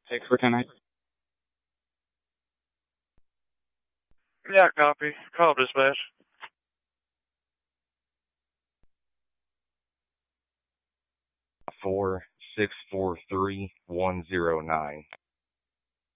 Take for tonight. Yeah, copy. Call dispatch. 4643109.